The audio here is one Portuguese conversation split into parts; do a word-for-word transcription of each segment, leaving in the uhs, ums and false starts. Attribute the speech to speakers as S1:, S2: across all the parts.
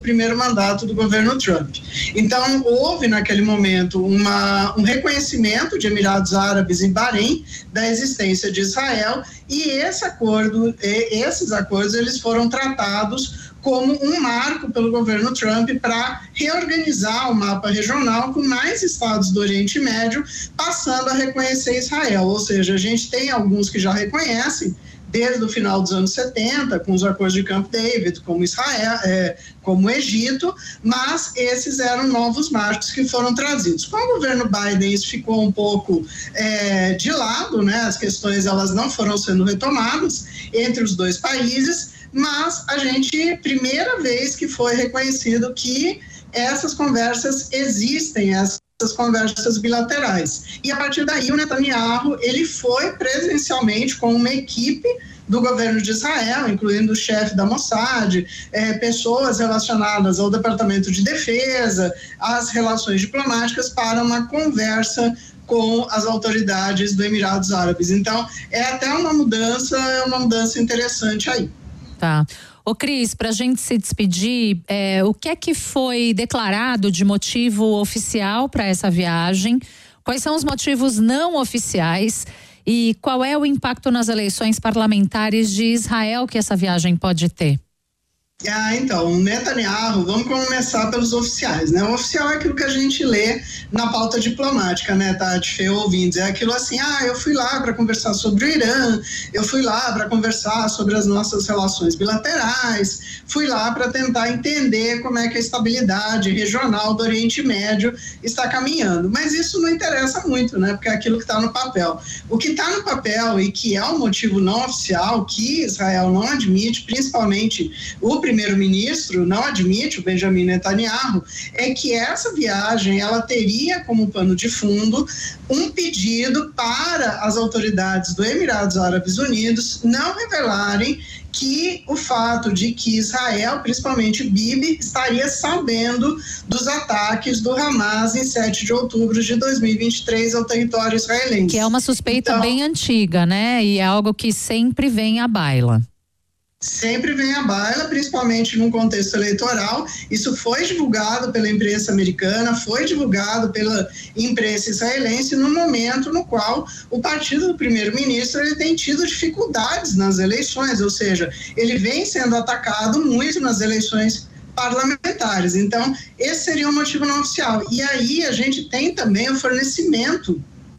S1: primeiro mandato do governo Trump. Então, houve naquele momento uma, um reconhecimento de Emirados Árabes e Bahrein da existência de Israel, e esse acordo, esses acordos, eles foram tratados como um marco pelo governo Trump para reorganizar o mapa regional com mais estados do Oriente Médio, passando a reconhecer Israel. Ou seja, a gente tem alguns que já reconhecem, desde o final dos anos setenta, com os acordos de Camp David, como Israel, é, como o Egito, mas esses eram novos marcos que foram trazidos. Com o governo Biden, isso ficou um pouco é, de lado, né? As questões elas não foram sendo retomadas entre os dois países, mas a gente, primeira vez que foi reconhecido que essas conversas existem, essas essas conversas bilaterais. E a partir daí o Netanyahu, ele foi presencialmente com uma equipe do governo de Israel, incluindo o chefe da Mossad, eh, pessoas relacionadas ao Departamento de Defesa, às relações diplomáticas, para uma conversa com as autoridades do Emirados Árabes. Então, é até uma mudança, é uma mudança interessante aí.
S2: Tá. Ô Cris, para a gente se despedir, é, o que é que foi declarado de motivo oficial para essa viagem? Quais são os motivos não oficiais? E qual é o impacto nas eleições parlamentares de Israel que essa viagem pode ter?
S1: Ah, então, Netanyahu, vamos começar pelos oficiais, né? O oficial é aquilo que a gente lê na pauta diplomática, né, Tati, Fê, ouvintes? É aquilo assim, ah, eu fui lá para conversar sobre o Irã, eu fui lá para conversar sobre as nossas relações bilaterais, fui lá para tentar entender como é que a estabilidade regional do Oriente Médio está caminhando. Mas isso não interessa muito, né? Porque é aquilo que está no papel. O que está no papel e que é o motivo não oficial, que Israel não admite, principalmente o primeiro-ministro não admite, o Benjamin Netanyahu, é que essa viagem ela teria como pano de fundo um pedido para as autoridades do Emirados Árabes Unidos não revelarem que o fato de que Israel, principalmente Bibi, estaria sabendo dos ataques do Hamas em sete de outubro de dois mil e vinte e três ao território israelense.
S2: Que é uma suspeita
S1: então,
S2: bem antiga, né? E é algo que sempre vem à baila.
S1: Sempre vem à baila, principalmente num contexto eleitoral. Isso foi divulgado pela imprensa americana, foi divulgado pela imprensa israelense no momento no qual o partido do primeiro-ministro ele tem tido dificuldades nas eleições, ou seja, ele vem sendo atacado muito nas eleições parlamentares. Então, esse seria o motivo não oficial. E aí a gente tem também o fornecimento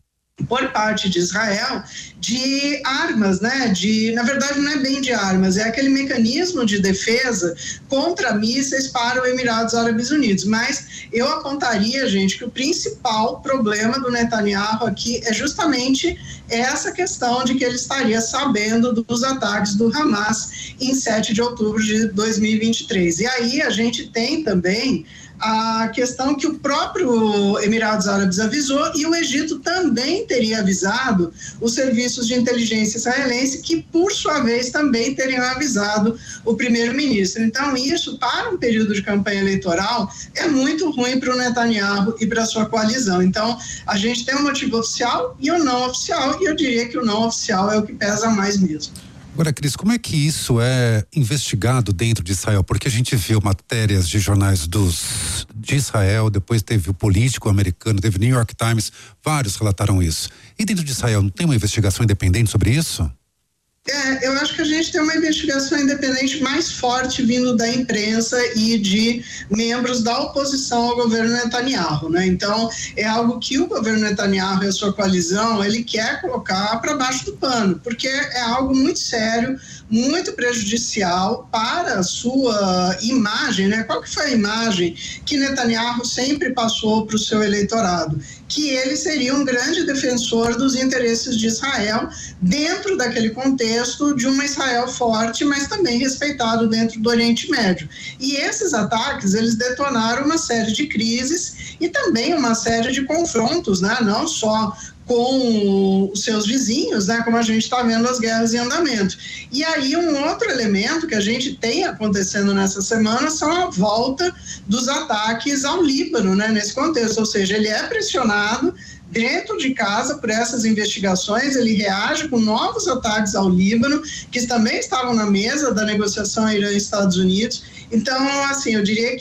S1: por parte de Israel de armas, né? De, na verdade não é bem de armas, é aquele mecanismo de defesa contra mísseis para os Emirados Árabes Unidos. Mas eu apontaria, gente, que o principal problema do Netanyahu aqui é justamente essa questão de que ele estaria sabendo dos ataques do Hamas em sete de outubro de dois mil e vinte e três. E aí a gente tem também a questão que o próprio Emirados Árabes avisou, e o Egito também teria avisado os serviços de inteligência israelense, que por sua vez também teriam avisado o primeiro-ministro. Então isso, para um período de campanha eleitoral, é muito ruim para o Netanyahu e para a sua coalizão. Então a gente tem um motivo oficial e o não oficial, e eu diria que o não oficial é o que pesa mais mesmo.
S3: Agora, Cris, como é que isso é investigado dentro de Israel? Porque a gente viu matérias de jornais dos, de Israel, depois teve o Político americano, teve o New York Times, vários relataram isso. E dentro de Israel, não tem uma investigação independente sobre isso?
S1: É, eu acho que a gente tem uma investigação independente mais forte vindo da imprensa e de membros da oposição ao governo Netanyahu, né? Então, é algo que o governo Netanyahu e a sua coalizão, ele quer colocar para baixo do pano, porque é algo muito sério, muito prejudicial para a sua imagem, né? Qual que foi a imagem que Netanyahu sempre passou para o seu eleitorado? Que ele seria um grande defensor dos interesses de Israel dentro daquele contexto de uma Israel forte, mas também respeitado dentro do Oriente Médio. E esses ataques, eles detonaram uma série de crises e também uma série de confrontos, né? Não só com os seus vizinhos, né, como a gente está vendo as guerras em andamento. E aí um outro elemento que a gente tem acontecendo nessa semana são a volta dos ataques ao Líbano, né, nesse contexto, ou seja, ele é pressionado dentro de casa por essas investigações, ele reage com novos ataques ao Líbano, que também estavam na mesa da negociação Irã e Estados Unidos, Então, assim, eu diria